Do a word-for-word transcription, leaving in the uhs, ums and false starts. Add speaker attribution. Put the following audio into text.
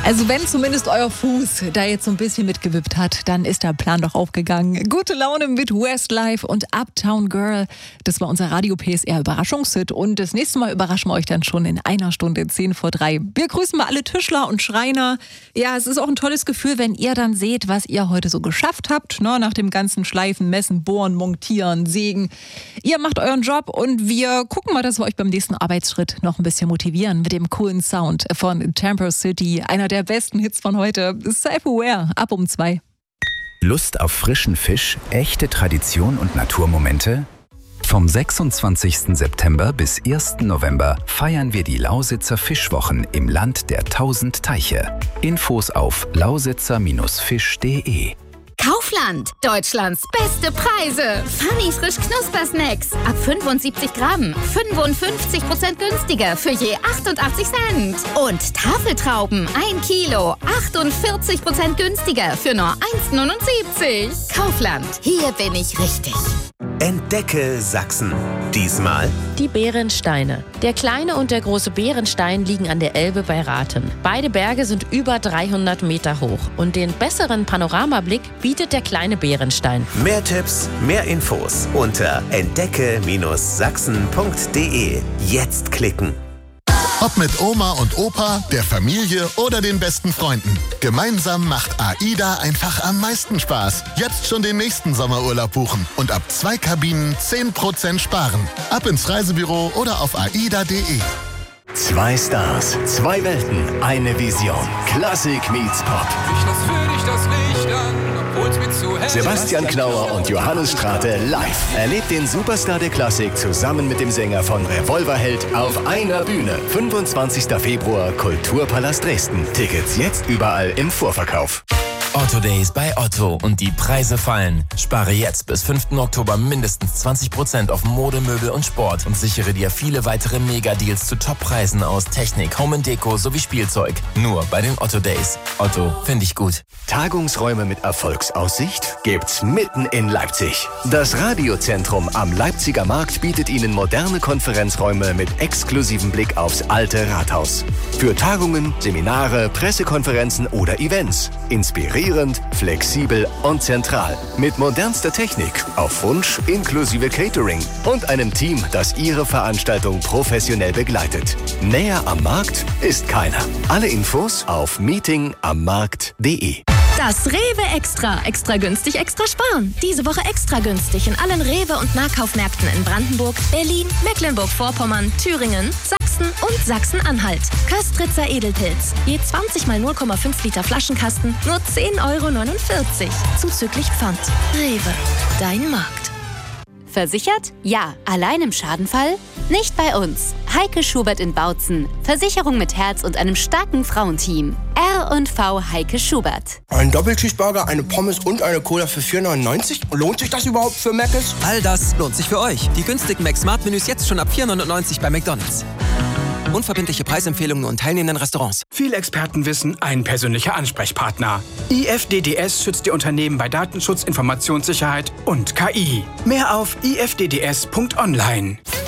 Speaker 1: Also wenn zumindest euer Fuß da jetzt so ein bisschen mitgewippt hat, dann ist der Plan doch aufgegangen. Gute Laune mit Westlife und Uptown Girl. Das war unser Radio-P S R-Überraschungshit. Und das nächste Mal überraschen wir euch dann schon in einer Stunde, zehn vor drei. Wir grüßen mal alle Tischler und Schreiner. Ja, es ist auch ein tolles Gefühl, wenn ihr dann seht, was ihr heute so geschafft habt. Ne? Nach dem ganzen Schleifen, Messen, Bohren, Montieren, Sägen. Ihr macht euren Job und wir gucken mal, dass wir euch beim nächsten Arbeitsschritt noch ein bisschen motivieren mit dem coolen Sound von Tampa City. Einer der besten Hits von heute. Self-Aware, ab um zwei.
Speaker 2: Lust auf frischen Fisch, echte Tradition und Naturmomente? Vom sechsundzwanzigsten September bis ersten November feiern wir die Lausitzer Fischwochen im Land der tausend Teiche. Infos auf lausitzer Fisch punkt de.
Speaker 3: Kaufland, Deutschlands beste Preise. Funny frisch Knuspersnacks. Ab fünfundsiebzig Gramm. fünfundfünfzig Prozent günstiger für je achtundachtzig Cent. Und Tafeltrauben, ein Kilo. achtundvierzig Prozent günstiger für nur eins neunundsiebzig. Kaufland, hier bin ich richtig.
Speaker 4: Entdecke Sachsen. Diesmal
Speaker 5: die Bärensteine. Der kleine und der große Bärenstein liegen an der Elbe bei Rathen. Beide Berge sind über dreihundert Meter hoch und den besseren Panoramablick bietet der kleine Bärenstein.
Speaker 4: Mehr Tipps, mehr Infos unter entdecke Sachsen punkt de. Jetzt klicken.
Speaker 6: Ob mit Oma und Opa, der Familie oder den besten Freunden. Gemeinsam macht AIDA einfach am meisten Spaß. Jetzt schon den nächsten Sommerurlaub buchen und ab zwei Kabinen zehn Prozent sparen. Ab ins Reisebüro oder auf aida punkt de.
Speaker 7: Zwei Stars, zwei Welten, eine Vision. Klassik meets Pop.
Speaker 8: Ich lass für dich das Licht an, obwohl's mir zu hell.
Speaker 7: Sebastian Knauer und Johannes Strate live. Erlebt den Superstar der Klassik zusammen mit dem Sänger von Revolverheld auf einer Bühne. fünfundzwanzigster Februar, Kulturpalast Dresden. Tickets jetzt überall im Vorverkauf.
Speaker 9: Otto Days bei Otto und die Preise fallen. Spare jetzt bis fünften Oktober mindestens zwanzig Prozent auf Mode, Möbel und Sport und sichere dir viele weitere Mega-Deals zu Top-Preisen aus Technik, Home and Deko sowie Spielzeug. Nur bei den Otto Days. Otto, finde ich gut.
Speaker 7: Tagungsräume mit Erfolgsaussicht gibt's mitten in Leipzig. Das Radiozentrum am Leipziger Markt bietet Ihnen moderne Konferenzräume mit exklusivem Blick aufs alte Rathaus. Für Tagungen, Seminare, Pressekonferenzen oder Events. Inspirierend, flexibel und zentral. Mit modernster Technik, auf Wunsch, inklusive Catering und einem Team, das Ihre Veranstaltung professionell begleitet. Näher am Markt ist keiner. Alle Infos auf meeting am markt punkt de.
Speaker 10: Das Rewe Extra. Extra günstig, extra sparen. Diese Woche extra günstig in allen Rewe- und Nahkaufmärkten in Brandenburg, Berlin, Mecklenburg-Vorpommern, Thüringen, Sachsen und Sachsen-Anhalt. Köstritzer Edelpilz. Je zwanzig mal null Komma fünf Liter Flaschenkasten, nur zehn Euro neunundvierzig. Zuzüglich Pfand. Rewe. Dein Markt.
Speaker 11: Versichert? Ja. Allein im Schadenfall? Nicht bei uns. Heike Schubert in Bautzen. Versicherung mit Herz und einem starken Frauenteam. R und V Heike Schubert.
Speaker 12: Ein Doppelcheeseburger, eine Pommes und eine Cola für vier neunundneunzig? Lohnt sich das überhaupt für Mc's?
Speaker 13: All das lohnt sich für euch. Die günstigen Mac-Smart-Menüs jetzt schon ab vier neunundneunzig bei McDonald's. Unverbindliche Preisempfehlungen und teilnehmenden Restaurants.
Speaker 14: Viele Experten wissen, ein persönlicher Ansprechpartner. I F D D S schützt Ihr Unternehmen bei Datenschutz, Informationssicherheit und K I. Mehr auf i f d d s punkt online.